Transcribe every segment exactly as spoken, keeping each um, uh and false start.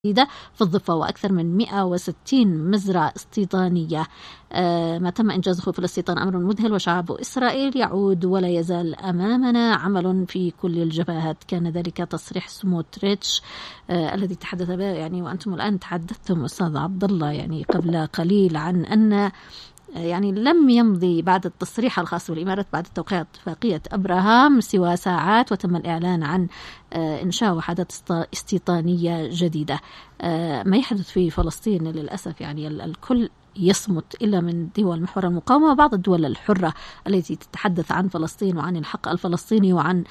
في الضفة وأكثر من مئة وستين مزرعة استيطانية. ما تم إنجازه في الاستيطان أمر مذهل، وشعب إسرائيل يعود ولا يزال أمامنا عمل في كل الجبهات. كان ذلك تصريح سموتريتش آه الذي تحدث به، يعني وأنتم الآن تحدثتم أستاذ عبد الله يعني قبل قليل عن أن يعني لم يمضي بعد التصريح الخاص بالإمارات بعد توقيع اتفاقية أبراهام سوى ساعات وتم الإعلان عن إنشاء وحدات استيطانية جديدة. ما يحدث في فلسطين للأسف يعني الكل يصمت إلا من دول محور المقاومة وبعض الدول الحرة التي تتحدث عن فلسطين وعن الحق الفلسطيني وعن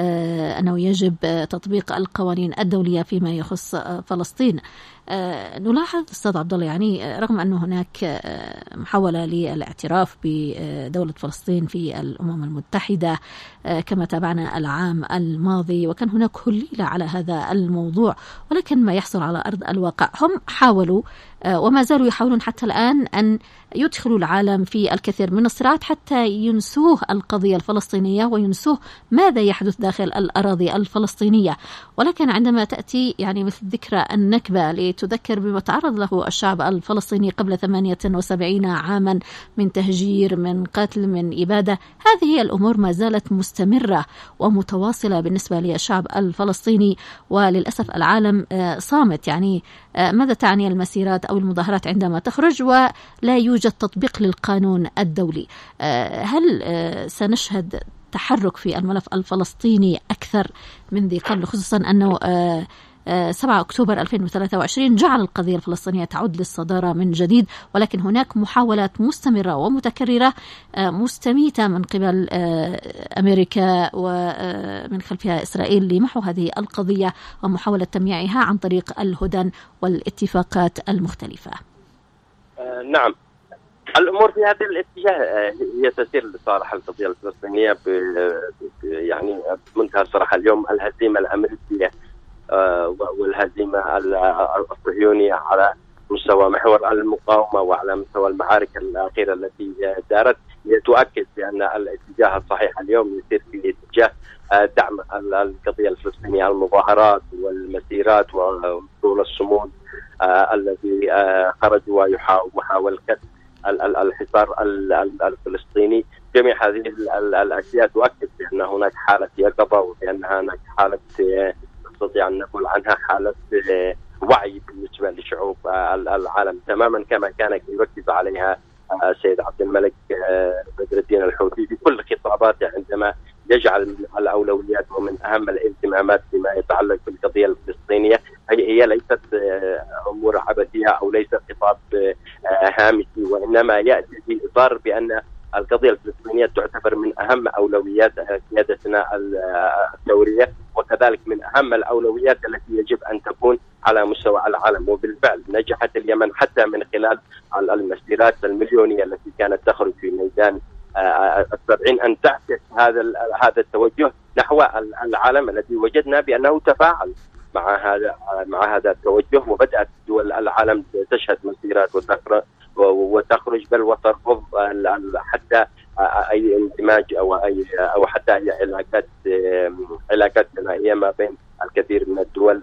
أنه يجب تطبيق القوانين الدولية فيما يخص فلسطين. نلاحظ أستاذ عبد الله يعني رغم أن هناك محاولة للاعتراف بدولة فلسطين في الأمم المتحدة كما تابعنا العام الماضي وكان هناك هليلة على هذا الموضوع، ولكن ما يحصل على أرض الواقع هم حاولوا وما زالوا يحاولون حتى الآن أن يدخلوا العالم في الكثير من الصراعات حتى ينسوه القضية الفلسطينية وينسوه ماذا يحدث داخل الأراضي الفلسطينية. ولكن عندما تأتي يعني مثل ذكرى النكبة لتذكر بما تعرض له الشعب الفلسطيني قبل ثمانية وسبعين عاما من تهجير، من قتل، من إبادة، هذه الأمور ما زالت مستمرة ومتواصلة بالنسبة للشعب الفلسطيني، وللأسف العالم صامت. يعني ماذا تعني المسيرات أو المظاهرات عندما تخرج ولا يوجد تطبيق للقانون الدولي؟ هل سنشهد تحرك في الملف الفلسطيني أكثر من ذي قبل، خصوصا أنه سبعة أكتوبر ألفين وثلاثة وعشرين جعل القضية الفلسطينية تعود للصدارة من جديد، ولكن هناك محاولات مستمرة ومتكررة مستميتة من قبل أمريكا ومن خلفها إسرائيل لمحو هذه القضية ومحاولة تمييعها عن طريق الهدن والاتفاقات المختلفة. نعم، الأمور في هذا الاتجاه هي تسير لصالح القضية الفلسطينية يعني بمنتهى الصراحة. اليوم الهزيمة الأمريكية والهزيمة الصهيونية على مستوى محور المقاومة وعلى مستوى المعارك الأخيرة التي دارت هي تؤكد بأن الاتجاه الصحيح اليوم يسير في اتجاه دعم القضية الفلسطينية. المظاهرات والمسيرات وطول الصمود الذي خرجوا ويحاول كسر الحصار الفلسطيني، جميع هذه الأشياء تؤكد بأن هناك حالة يقظة وبأن هناك حالة نستطيع أن نقول عنها حالة وعي بالنسبة لشعوب العالم تماما كما كان يركز عليها السيد عبد الملك بدر الدين الحوثي في كل خطاباته عندما يجعل من الأولويات ومن أهم الاهتمامات فيما يتعلق بالقضية الفلسطينية هي ليست أمور عبثية أو ليست خطاب هامشي، وإنما يأتي في إطار بأن القضية الفلسطينية تعتبر من أهم أولويات قيادتنا الثورية وكذلك من أهم الأولويات التي يجب أن تكون على مستوى العالم. وبالفعل نجحت اليمن حتى من خلال المسيرات المليونية التي كانت تخرج في ميدان السبعين أن تعكس هذا هذا التوجه نحو العالم الذي وجدنا بأنه تفاعل مع هذا مع هذا التوجه، وبدأت دول العالم تشهد مسيرات وتخرج بل وترفض حتى أي اندماج أو أي أو حتى أي علاقات علاقات ثنائية ما بين الكثير من الدول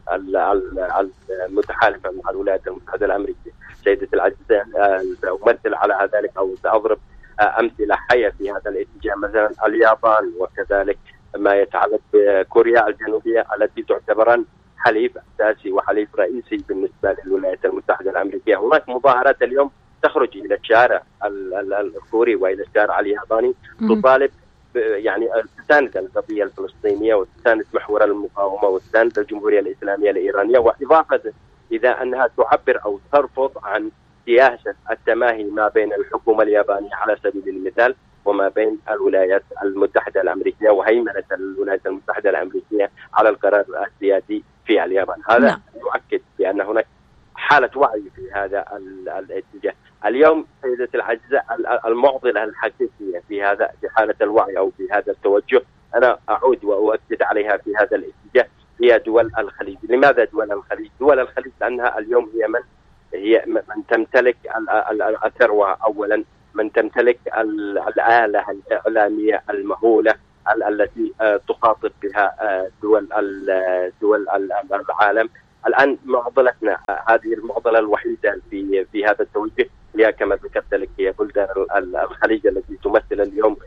المتحالفة مع الولايات المتحدة الأمريكية. سيدة العزيزة سأمثل على ذلك أو سأضرب أمثلة حية في هذا الاتجاه، مثلا اليابان وكذلك ما يتعلق بكوريا الجنوبية التي تعتبر حليف أساسي وحليف رئيسي بالنسبة للولايات المتحدة الأمريكية. هناك مظاهرات اليوم تخرج إلى الشارع الكوري وإلى الشارع الياباني تطالب يعني تساند القضية الفلسطينية وتساند محور المقاومة وتساند الجمهورية الإسلامية الإيرانية، وإضافة إذا أنها تعبر أو ترفض عن سياسة التماهي ما بين الحكومة اليابانية على سبيل المثال وما بين الولايات المتحدة الأمريكية وهيمنة الولايات المتحدة الأمريكية على القرار السياسي في اليابان. هذا لا. يؤكد بأن هناك حالة وعي في هذا الاتجاه. اليوم سيدة العزيزة المعضلة الحقيقية في هذا في حالة الوعي أو في هذا التوجه أنا أعود وأؤكد عليها في هذا الاتجاه هي دول الخليج. لماذا دول الخليج؟ دول الخليج لأنها اليوم هي من هي من تمتلك الثروة أولا، من تمتلك الآلة الإعلامية المهولة التي تخاطب بها دول دول العالم، الآن معضلتنا هذه المعضلة الوحيدة في في هذا التوجه هي كما ذكرت لك هي بلدان الخليج التي تمثل اليوم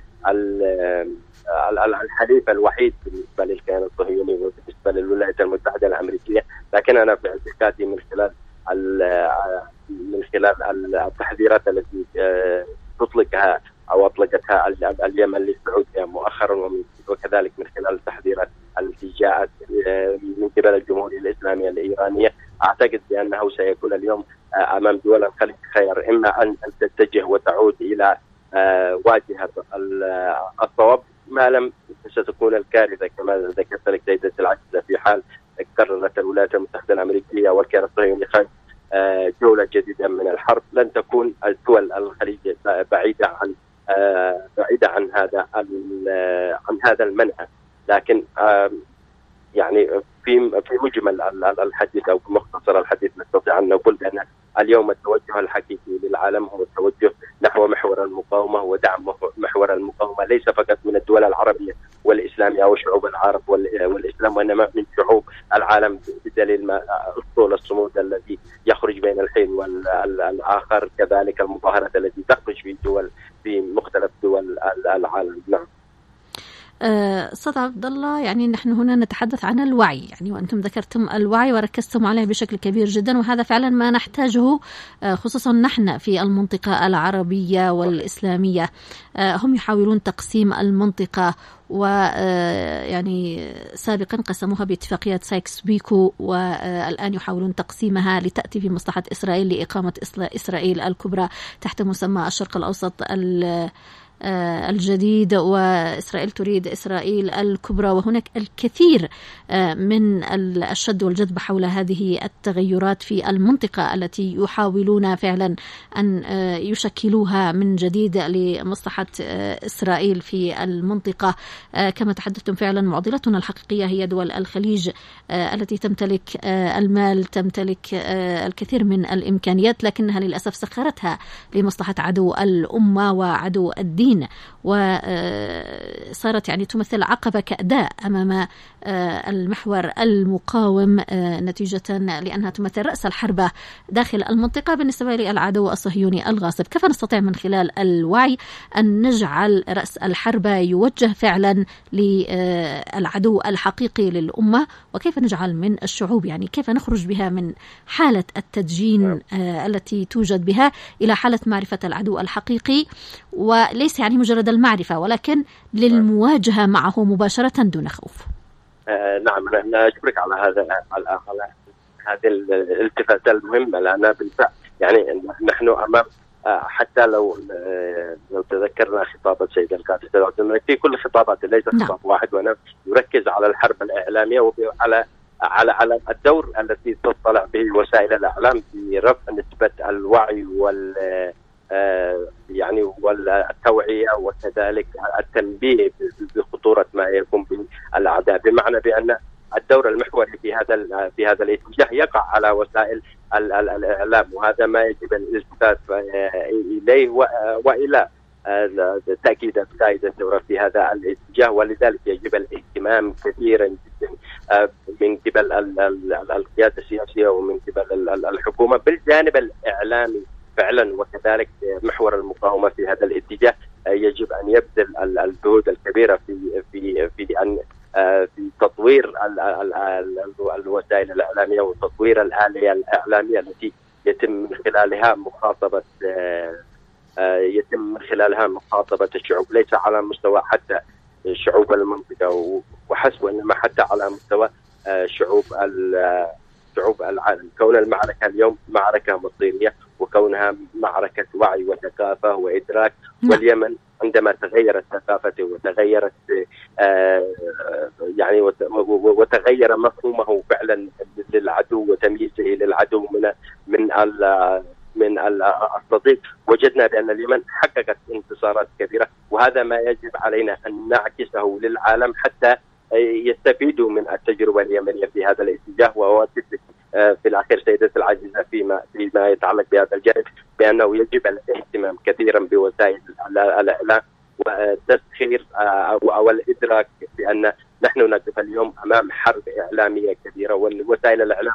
الحليف الوحيد بالنسبة للكيان الصهيوني وبالنسبة للولايات المتحدة الأمريكية. لكن أنا في اعتقادي من خلال من خلال التحذيرات التي تطلقها أو أطلقتها اليمن للسعودية مؤخرا وكذلك من خلال التحذيرات التي جاءت من قبل الجمهورية الإسلامية الإيرانية، أعتقد بأنه سيكون اليوم أمام دول الخليج خير، إما أن تتجه وتعود إلى واجهة الصواب ما لم ستكون الكارثة كما ذكرت لك سيدة العزيزة في حال قررت الولايات المتحدة الأمريكية والكيان الصهيوني جولة جديدة من الحرب. لن تكون الدول الخليج بعيدة عن بعيدة عن هذا عن هذا المنهج، لكن يعني في في مجمل الحديث او بمختصر الحديث نستطيع ان نقول بان اليوم التوجه الحقيقي للعالم هو التوجه نحو محور المقاومه ودعم محور المقاومه، ليس فقط من الدول العربيه والاسلاميه او شعوب العرب والاسلام، وانما من شعوب العالم بدليل ما اسطول الصمود الذي يخرج بين الحين والاخر، كذلك المظاهرات التي تخرج في دول في مختلف دول العالم. نعم. أستاذ عبد الله، يعني نحن هنا نتحدث عن الوعي، يعني وأنتم ذكرتم الوعي وركزتم عليه بشكل كبير جدا، وهذا فعلا ما نحتاجه خصوصا نحن في المنطقة العربية والإسلامية. هم يحاولون تقسيم المنطقة، ويعني سابقا قسموها باتفاقية سايكس بيكو، والآن يحاولون تقسيمها لتأتي في مصلحة إسرائيل لإقامة إسرائيل الكبرى تحت مسمى الشرق الأوسط الجديد، وإسرائيل تريد إسرائيل الكبرى. وهناك الكثير من الشد والجذب حول هذه التغيرات في المنطقة التي يحاولون فعلا أن يشكلوها من جديد لمصلحة إسرائيل في المنطقة. كما تحدثتم فعلا معضلتنا الحقيقية هي دول الخليج التي تمتلك المال، تمتلك الكثير من الإمكانيات، لكنها للأسف سخرتها لمصلحة عدو الأمة وعدو الدين، وصارت يعني تمثل عقبة كأداء أمام المحور المقاوم نتيجة لأنها تمثل رأس الحربة داخل المنطقة بالنسبة للعدو الصهيوني الغاصب. كيف نستطيع من خلال الوعي أن نجعل رأس الحربة يوجه فعلا للعدو الحقيقي للأمة، وكيف نجعل من الشعوب يعني كيف نخرج بها من حالة التدجين التي توجد بها إلى حالة معرفة العدو الحقيقي، وليس يعني مجرد المعرفة ولكن للمواجهة معه مباشرة دون خوف. آه نعم، أنا أشكرك على هذا على هذه الالتفاتة المهمة، لأن بالفعل يعني نحن أمام آه حتى لو آه لو تذكرنا خطابة سيد القائد في كل خطابات ليس خطاب نعم. واحد، وأنا يركز على الحرب الإعلامية وعلى على على الدور الذي تطلع به وسائل الإعلام في رفع نسبة الوعي وال آه يعني والتوعية وكذلك التنبيه بخطورة ما يقوم به الأعداء، بمعنى بأن الدور المحوري في هذا في هذا الاتجاه يقع على وسائل الإعلام، وهذا ما يجب الالتفات إليه وإلى تأكيد السائد الثورة في هذا الاتجاه، ولذلك يجب الاهتمام كثيرا جدا من قبل القيادة السياسية ومن قبل الحكومة بالجانب الإعلامي فعلا، وكذلك محور المقاومة في هذا الاتجاه يجب أن يبذل الجهود الكبيرة في في في أن في تطوير الوسائل الإعلامية وتطوير الآلية الإعلامية التي يتم من خلالها مخاطبة يتم من خلالها مخاطبة الشعوب، ليس على مستوى حتى شعوب المنطقة وحسب، وإنما حتى على مستوى شعوب شعوب العالم. كون المعركة اليوم معركة مصيرية، وكونها معركة وعي وثقافة وإدراك، واليمن عندما تغيرت ثقافته وتغيرت آه يعني وتغير مفهومه فعلا للعدو وتمييزه للعدو من من من الصديق، وجدنا بأن اليمن حققت انتصارات كبيرة، وهذا ما يجب علينا أن نعكسه للعالم حتى يستفيدوا من التجربة اليمنية في هذا الاتجاه. وأؤكد في الأخير سيدتي العزيزة فيما فيما يتعلق بهذا الجانب بأنه يجب الاهتمام كثيرا بوسائل الإعلام وتسخير أو الإدراك بأن نحن نقف اليوم أمام حرب إعلامية كبيرة، ووسائل الإعلام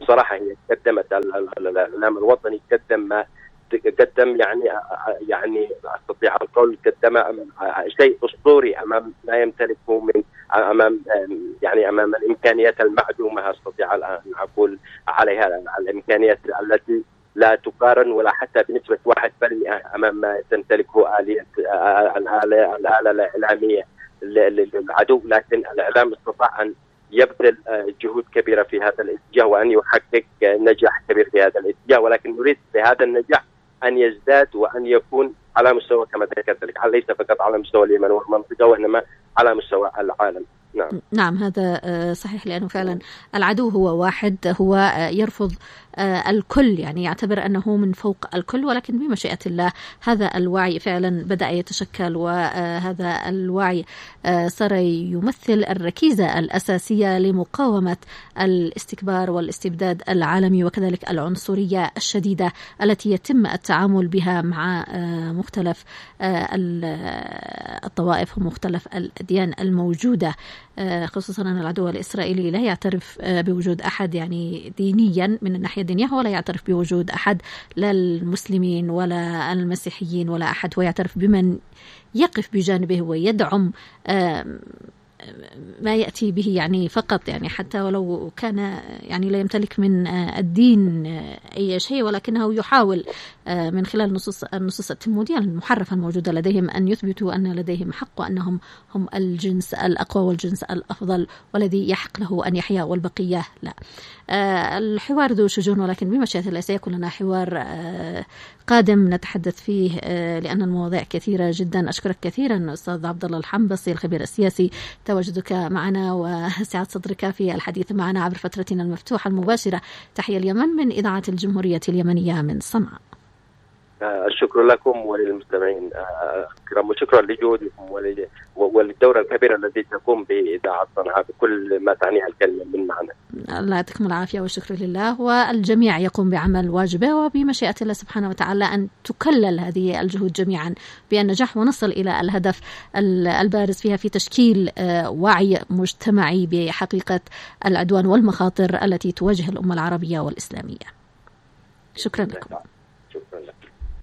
صراحة هي قدمت الإعلام الوطني قدم ما قدم يعني يعني أستطيع القول قدم شيء أسطوري أمام ما يمتلكه من أمام يعني أمام الإمكانيات المعدومة. أستطيع أن أقول عليها الإمكانيات التي لا تقارن ولا حتى بنسبة واحد بالمئة أمام ما تمتلكه آلية الآلة الآلة الإعلامية للعدو، لكن الإعلام استطاع أن يبذل جهود كبيرة في هذا الاتجاه وأن يحقق نجاح كبير في هذا الاتجاه، ولكن نريد بهذا النجاح أن يزداد وأن يكون على مستوى كما ذكرت لك، ليس فقط على مستوى اليمن والمنطقة وإنما على مستوى العالم. نعم. نعم هذا صحيح، لأنه فعلا العدو هو واحد، هو يرفض الكل، يعني يعتبر أنه من فوق الكل، ولكن بمشيئة الله هذا الوعي فعلا بدأ يتشكل، وهذا الوعي صار يمثل الركيزة الأساسية لمقاومة الاستكبار والاستبداد العالمي وكذلك العنصرية الشديدة التي يتم التعامل بها مع مختلف الطوائف ومختلف الأديان الموجودة، خصوصا أن العدو الإسرائيلي لا يعترف بوجود أحد يعني دينيا من الناحية الدينية، ولا يعترف بوجود أحد لا المسلمين ولا المسيحيين ولا أحد، ويعترف بمن يقف بجانبه ويدعم ما يأتي به يعني فقط، يعني حتى ولو كان يعني لا يمتلك من الدين أي شيء، ولكنه يحاول من خلال النصوص النصوص التلمودية المحرفة الموجودة لديهم أن يثبتوا أن لديهم حق وأنهم هم الجنس الأقوى والجنس الأفضل والذي يحق له أن يحيا والبقية لا. الحوار ذو شجون، ولكن بمشيئة الله سيكون لنا حوار قادم نتحدث فيه لأن المواضيع كثيرة جدا. أشكرك كثيرا أستاذ عبد الله الحنبصي الخبير السياسي تواجدك معنا وسعة صدرك في الحديث معنا عبر فترتنا المفتوحة المباشرة. تحية اليمن من إذاعة الجمهورية اليمنية من صنعاء. الشكر لكم وللمستمعين الكرام، وشكرا لجهودكم وللدورة الكبيرة التي تقوم بإذاعة صنعاء بكل ما تعنيها الكلمة من معنى. الله يعطيكم العافية والشكر لله، والجميع يقوم بعمل واجبه، وبمشيئة الله سبحانه وتعالى أن تكلل هذه الجهود جميعا بالنجاح ونصل إلى الهدف البارز فيها في تشكيل وعي مجتمعي بحقيقة العدوان والمخاطر التي تواجه الأمة العربية والإسلامية. شكرا لكم. شكرا لك.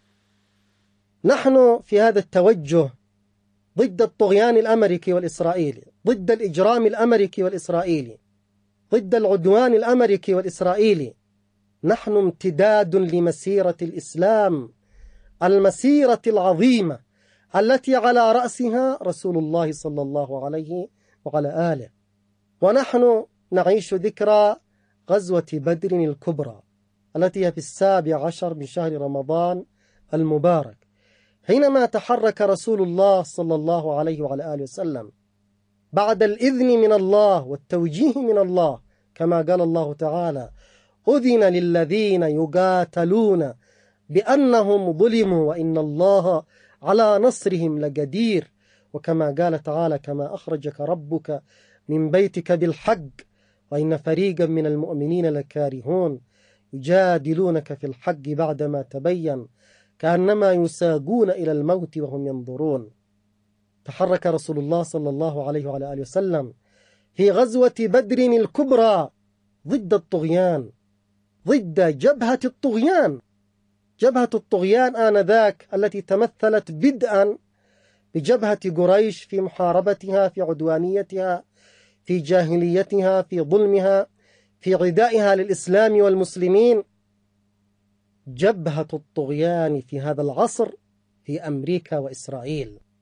نحن في هذا التوجه ضد الطغيان الأمريكي والإسرائيلي، ضد الإجرام الأمريكي والإسرائيلي، ضد العدوان الأمريكي والإسرائيلي. نحن امتداد لمسيرة الإسلام، المسيرة العظيمة التي على رأسها رسول الله صلى الله عليه وعلى آله. ونحن نعيش ذكرى غزوة بدر الكبرى التي هي في السابع عشر من شهر رمضان المبارك، حينما تحرك رسول الله صلى الله عليه وعلى آله وسلم بعد الإذن من الله والتوجيه من الله، كما قال الله تعالى: أذن للذين يقاتلون بأنهم ظلموا وإن الله على نصرهم لقدير. وكما قال تعالى: كما أخرجك ربك من بيتك بالحق وإن فريقا من المؤمنين لكارهون يجادلونك في الحق بعدما تبين كأنما يساقون إلى الموت وهم ينظرون. تحرك رسول الله صلى الله عليه وعلى آله وسلم في غزوة بدر الكبرى ضد الطغيان، ضد جبهة الطغيان، جبهة الطغيان آنذاك التي تمثلت بدءا بجبهة قريش في محاربتها، في عدوانيتها، في جاهليتها، في ظلمها، في عدائها للإسلام والمسلمين. جبهة الطغيان في هذا العصر في أمريكا وإسرائيل.